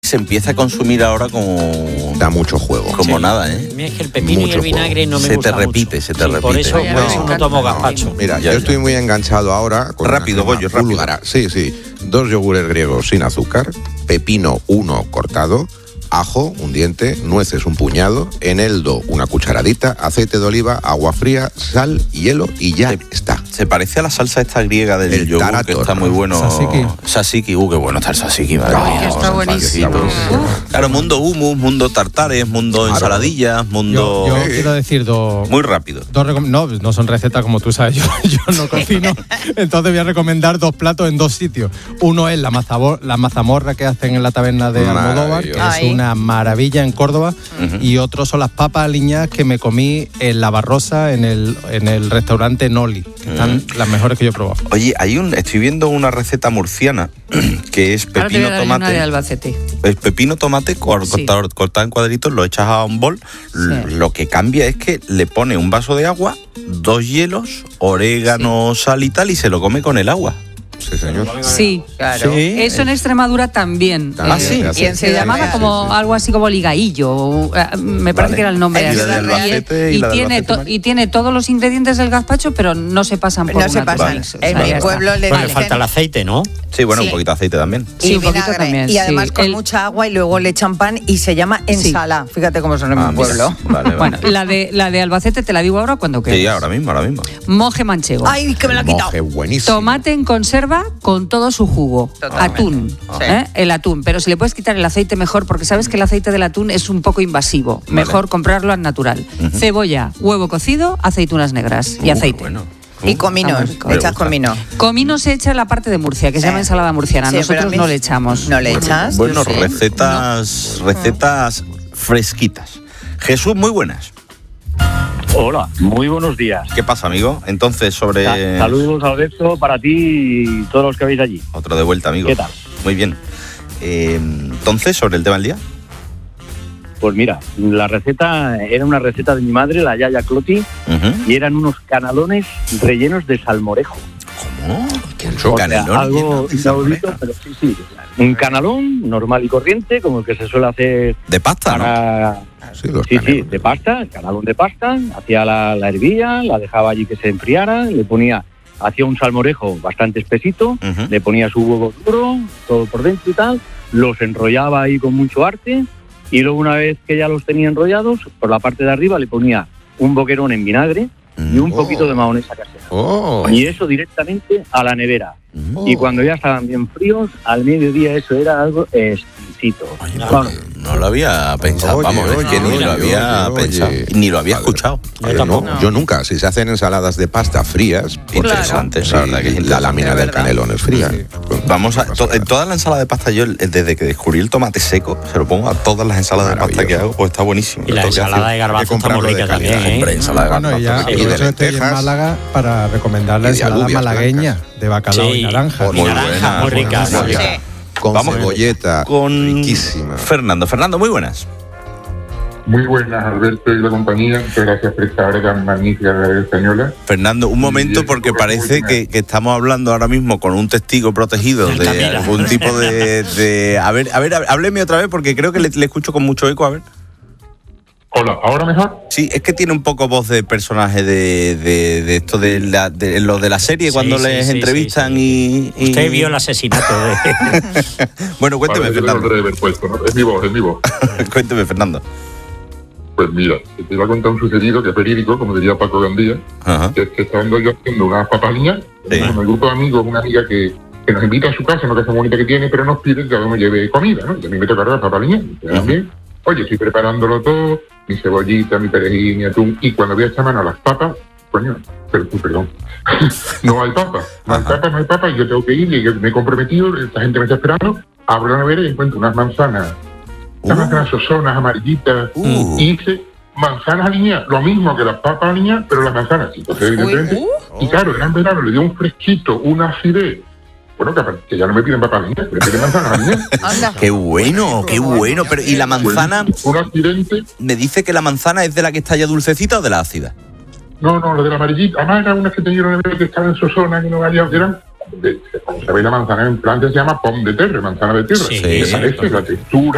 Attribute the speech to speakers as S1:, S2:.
S1: se empieza a consumir ahora como...
S2: Da mucho juego.
S1: Como nada, ¿eh?
S3: Es que el pepino
S2: Mucho
S3: y el vinagre
S2: juego.
S3: no me
S1: Se
S3: gusta
S1: te repite,
S3: mucho.
S1: se te repite.
S3: Por eso, por eso no tomo gazpacho.
S2: Mira,
S1: Ya,
S2: yo estoy muy enganchado ahora con
S1: Rápido,
S2: una crema
S1: Goyo, rápido.
S2: búlgara. Sí. 2 yogures griegos sin azúcar, pepino 1 cortado, ajo, un diente, nueces un puñado, eneldo una cucharadita, aceite de oliva, agua fría, sal, hielo y ya está.
S1: Se parece a la salsa esta griega del
S2: El
S1: yogur,
S2: tarator.
S1: que está muy bueno.
S4: Tzatziki.
S1: Tzatziki, qué bueno está el tzatziki, madre
S2: Ay,
S1: mía.
S5: está buenísimo.
S1: Claro, mundo hummus, mundo tartares, mundo
S2: Claro.
S1: ensaladillas, mundo...
S4: Yo quiero decir
S1: Muy rápido.
S4: no son recetas como tú sabes, yo no cocino, entonces voy a recomendar 2 platos en 2 sitios. Uno es la mazamorra que hacen en la taberna de Almodóvar, que
S2: Maravilloso.
S4: es una maravilla en Córdoba, y otro son las papas aliñadas que me comí en La Barrosa, en el restaurante Noli, que están las mejores que yo he probado.
S1: Oye, estoy viendo una receta murciana que es
S5: Ahora te voy
S1: pepino,
S5: a dar yo una de
S1: tomate.
S5: Albacete.
S1: Es pepino, tomate,
S5: Sí.
S1: cortado en cuadritos, lo echas a un bol.
S5: Sí.
S1: Lo que cambia es que le pone un vaso de agua, 2 hielos, orégano, sal y tal, y se lo come con el agua.
S2: Sí, señor.
S5: Sí.
S6: Claro.
S5: Eso en Extremadura también.
S2: También
S1: sí.
S2: se hace.
S6: Y en
S5: Se
S6: Ciudad
S5: llamaba
S6: Real.
S5: como algo así como ligaillo, me parece
S1: Vale.
S5: que era el nombre.
S6: Y la de
S1: Albacete y la de
S5: tiene
S1: Albacete, María.
S5: y tiene todos los ingredientes del gazpacho, pero no se pasan por
S6: No se
S5: una
S6: pasan.
S5: tubex, o
S6: En
S5: sea,
S6: mi
S5: ya está.
S6: pueblo le
S3: Bueno, le
S6: dicen-
S3: falta el aceite, ¿no?
S1: Sí, bueno,
S6: Sí.
S1: un poquito de aceite también.
S5: Sí,
S6: y
S5: un poquito
S6: vinagre.
S5: también,
S6: Y además
S5: sí.
S6: con mucha agua y luego le echan pan y se llama ensala. Fíjate cómo son en mi
S1: mira.
S6: pueblo.
S1: Vale,
S5: Bueno, la de Albacete te la digo ahora cuando quieras.
S1: Sí, ahora mismo.
S5: Moje manchego.
S6: Ay, que me lo ha quitado.
S2: Moje buenísimo.
S5: Tomate en conserva con todo su jugo.
S6: Totalmente.
S5: Atún.
S6: Sí.
S5: El atún. Pero si le puedes quitar el aceite mejor, porque sabes que el aceite del atún es un poco invasivo. Mejor comprarlo al natural. Cebolla, huevo cocido, aceitunas negras y aceite.
S1: Bueno.
S6: Y
S5: Está muy
S6: cominos.
S5: rico.
S6: Le echas
S1: Me gusta.
S6: comino.
S5: Comino se echa en la parte de Murcia, que se
S6: Sí.
S5: llama ensalada murciana.
S6: Sí, pero a
S5: Nosotros
S6: mí
S5: no le echamos.
S6: ¿No le echas?
S1: Bueno,
S6: Yo sí.
S1: recetas fresquitas. Jesús, muy buenas.
S7: Hola, muy buenos días.
S1: ¿Qué pasa, amigo? Entonces, sobre...
S7: Saludos, Alberto, para ti y todos los que veis allí.
S1: Otro de vuelta, amigo.
S7: ¿Qué tal?
S1: Muy bien. Entonces, sobre el tema del día.
S7: Pues mira, la receta era una receta de mi madre, la Yaya Cloti,
S1: Ujú.
S7: y eran unos canalones rellenos de salmorejo.
S1: ¿Cómo?
S7: O sea,
S1: Canelón
S7: algo
S1: lleno de
S7: inaudito,
S1: salmorejo.
S7: pero sí. Un canalón normal y corriente, como el que se suele hacer
S1: De pasta, ¿no?
S7: para...
S2: Sí, los
S7: Sí,
S2: canelones.
S7: de pasta, canalón de pasta, hacía la hervía, la dejaba allí que se enfriara, hacía un salmorejo bastante espesito,
S1: Ujú.
S7: le ponía su huevo duro, todo por dentro y tal, los enrollaba ahí con mucho arte, y luego una vez que ya los tenía enrollados, por la parte de arriba le ponía un boquerón en vinagre y un
S2: Oh.
S7: poquito de mayonesa casera.
S2: Oh.
S7: Y eso directamente a la nevera.
S1: Mm.
S7: Y cuando ya estaban bien fríos, al mediodía eso era algo exquisito.
S1: Oye,
S7: Vamos,
S1: no lo había pensado,
S2: Oye,
S1: vamos, es que ni
S2: oye,
S1: lo había
S2: oye,
S1: pensado,
S2: oye.
S1: ni lo había
S2: Vale.
S1: escuchado.
S2: Yo nunca. Si se hacen ensaladas de pasta frías, pues,
S1: Interesante,
S2: sí,
S1: la verdad que es
S2: la
S1: interesante.
S2: lámina
S6: Es
S2: del
S6: verdad.
S2: canelón es fría.
S1: Vamos a, en toda la ensalada de pasta, yo desde que descubrí el tomate seco, se lo pongo a todas las ensaladas de pasta que
S2: Maravilloso.
S1: hago, pues está buenísimo.
S3: Y la
S1: Esto que
S3: ensalada
S1: hace-
S3: de garbanzo
S2: hay que
S3: está muy
S2: comprarlo de
S3: rica también,
S2: calidad,
S3: ¿eh?
S1: Hombre, ensalada de
S4: Bueno,
S1: garbanzo.
S4: ya,
S2: y de
S4: por eso estoy en
S2: lentejas.
S4: Málaga para recomendar la
S2: Y de
S4: ensalada
S2: alubias
S4: malagueña
S2: blancas.
S4: de bacalao y naranja.
S3: y naranja,
S1: buena,
S3: muy rica.
S1: buena,
S3: muy
S1: buena.
S3: rica.
S6: Sí.
S2: Con
S1: Vamos
S2: cebolleta
S1: con
S2: riquísima.
S1: Fernando, muy buenas.
S8: Muy buenas, Alberto y la compañía. Muchas gracias por esta hora tan magnífica de la española.
S1: Fernando, un momento,
S8: Y
S1: porque
S8: esto,
S1: parece
S8: muy
S1: que estamos hablando ahora mismo con un testigo protegido de
S3: Altamira.
S1: algún tipo de... A ver, hábleme otra vez, porque creo que le escucho con mucho eco, a ver.
S8: Hola, ¿ahora mejor?
S1: Sí, es que tiene un poco voz de personaje de esto de lo de la serie,
S3: Sí,
S1: cuando
S3: sí,
S1: les
S3: sí,
S1: entrevistan
S3: sí,
S1: y...
S3: Usted vio el asesinato de...
S1: Bueno, cuénteme,
S8: Vale, yo lo
S1: Fernando.
S8: de haber puesto, ¿no? Es mi voz.
S1: Cuénteme, Fernando.
S8: Pues mira, te iba a contar un sucedido que es verídico, como diría Paco Gandía,
S1: Ajá.
S8: que es que estando yo haciendo unas papaliñas,
S1: Sí.
S8: con el grupo de amigos, una amiga que nos invita a su casa, una casa bonita que tiene, pero nos pide que yo me lleve comida, ¿no? Y a mí me toca las papaliñas, y también. Oye, estoy preparándolo todo, mi cebollita, mi perejil, mi atún, y cuando voy a echar mano a las papas, coño, perdón, no hay papas, y yo tengo que ir, y yo me he comprometido, esta gente me está esperando, abro la nevera y encuentro unas manzanas sosonas, amarillitas, y hice manzanas aliñadas, lo mismo que las papas aliñadas, pero las manzanas, entonces evidentemente, y claro, era en verano, le dio un fresquito, una acidez, bueno, que ya no me piden papas aliñadas, me piden manzanas aliñadas.
S6: Anda.
S1: Qué bueno, pero ¿y la manzana?
S8: Un accidente.
S1: ¿Me dice que la manzana es de la que está ya dulcecita o de la ácida?
S8: No, lo de la amarillita. Además, eran unas que tenían una nevera que estaban en Sosona, que no valían, que eran, como sabéis, la manzana en Francia se llama pomme de terre, manzana de tierra.
S3: Sí,
S8: Me parece la textura.